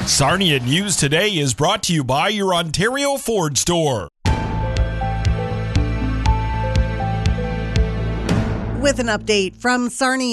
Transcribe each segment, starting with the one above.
Sarnia News Today is brought to you by your Ontario Ford store. With an update from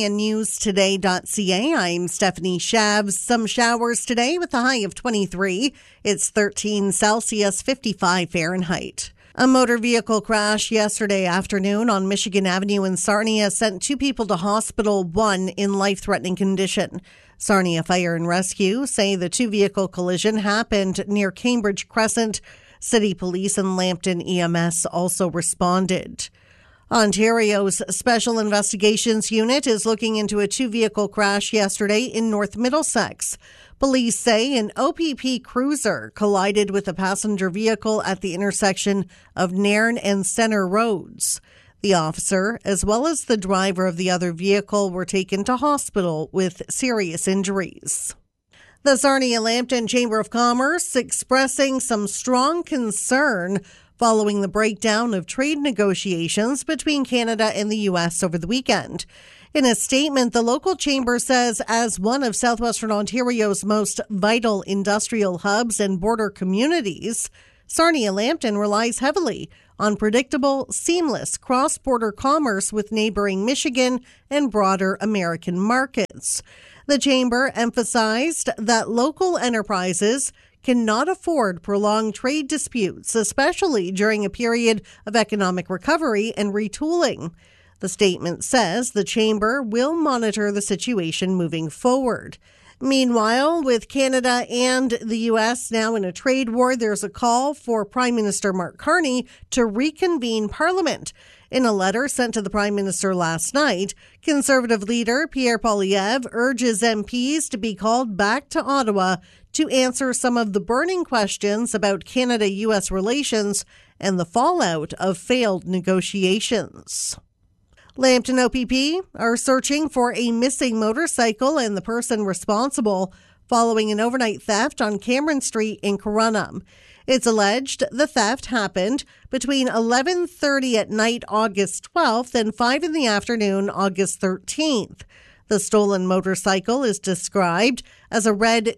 SarniaNewsToday.ca, I'm Stephanie Shabs. Some showers today with a high of 23. It's 13 Celsius, 55 Fahrenheit. A motor vehicle crash yesterday afternoon on Michigan Avenue in Sarnia sent 2 people to hospital, 1 in life-threatening condition. Sarnia Fire and Rescue say the 2-vehicle collision happened near Cambridge Crescent. City Police and Lambton EMS also responded. Ontario's Special Investigations Unit is looking into a 2-vehicle crash yesterday in North Middlesex. Police say an OPP cruiser collided with a passenger vehicle at the intersection of Nairn and Centre Roads. The officer, as well as the driver of the other vehicle, were taken to hospital with serious injuries. The Sarnia-Lambton Chamber of Commerce expressing some strong concern following the breakdown of trade negotiations between Canada and the U.S. over the weekend. In a statement, the local chamber says, as one of southwestern Ontario's most vital industrial hubs and border communities, Sarnia-Lambton relies heavily on predictable, seamless cross-border commerce with neighboring Michigan and broader American markets. The chamber emphasized that local enterprises cannot afford prolonged trade disputes, especially during a period of economic recovery and retooling. The statement says the chamber will monitor the situation moving forward. Meanwhile, with Canada and the U.S. now in a trade war, there's a call for Prime Minister Mark Carney to reconvene Parliament. In a letter sent to the Prime Minister last night, Conservative leader Pierre Poilievre urges MPs to be called back to Ottawa to answer some of the burning questions about Canada-U.S. relations and the fallout of failed negotiations. Lambton OPP are searching for a missing motorcycle and the person responsible following an overnight theft on Cameron Street in Corunna. It's alleged the theft happened between 11:30 at night August 12th and 5 in the afternoon August 13th. The stolen motorcycle is described as a red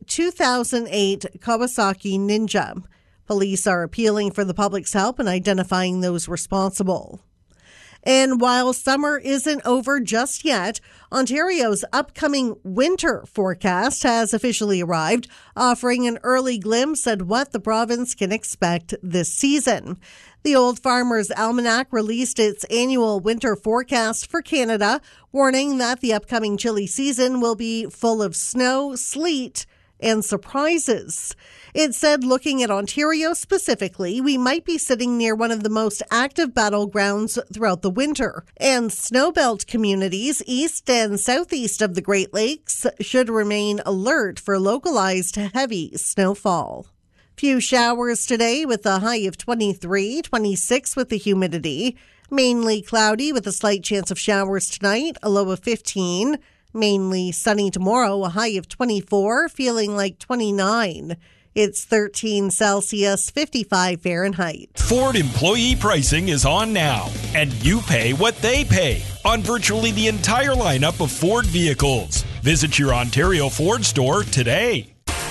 2008 Kawasaki Ninja. Police are appealing for the public's help in identifying those responsible. And while summer isn't over just yet, Ontario's upcoming winter forecast has officially arrived, offering an early glimpse at what the province can expect this season. The Old Farmer's Almanac released its annual winter forecast for Canada, warning that the upcoming chilly season will be full of snow, sleet, and surprises. It said, looking at Ontario specifically, we might be sitting near one of the most active battlegrounds throughout the winter, and snowbelt communities east and southeast of the Great Lakes should remain alert for localized heavy snowfall. Few showers today with a high of 23, 26 with the humidity. Mainly cloudy with a slight chance of showers tonight, a low of 15. Mainly sunny tomorrow, a high of 24, feeling like 29. It's 13 Celsius, 55 Fahrenheit. Ford employee pricing is on now, and you pay what they pay on virtually the entire lineup of Ford vehicles. Visit your Ontario Ford store today.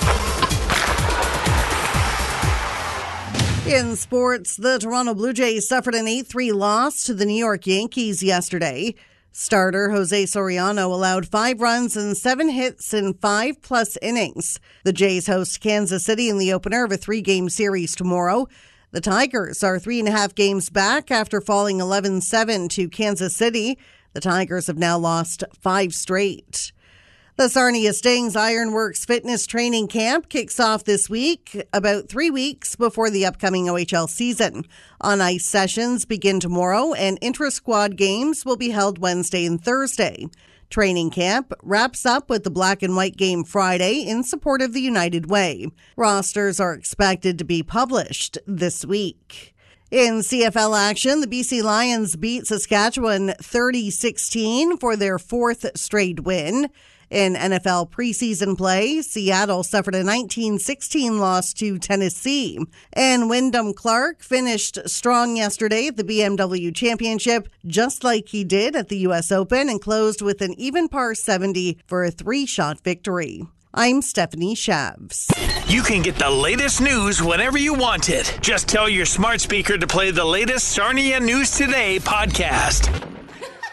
In sports, the Toronto Blue Jays suffered an 8-3 loss to the New York Yankees yesterday. Starter Jose Soriano allowed 5 runs and 7 hits in 5+ innings. The Jays host Kansas City in the opener of a 3-game series tomorrow. The Tigers are 3.5 games back after falling 11-7 to Kansas City. The Tigers have now lost 5 straight. The Sarnia Stings Ironworks Fitness Training Camp kicks off this week, about 3 weeks before the upcoming OHL season. On-ice sessions begin tomorrow, and intra-squad games will be held Wednesday and Thursday. Training camp wraps up with the Black and White game Friday in support of the United Way. Rosters are expected to be published this week. In CFL action, the BC Lions beat Saskatchewan 30-16 for their 4th straight win. In NFL preseason play, Seattle suffered a 19-16 loss to Tennessee. And Wyndham Clark finished strong yesterday at the BMW Championship, just like he did at the U.S. Open, and closed with an even par 70 for a 3-shot victory. I'm Stephanie Shabs. You can get the latest news whenever you want it. Just tell your smart speaker to play the latest Sarnia News Today podcast.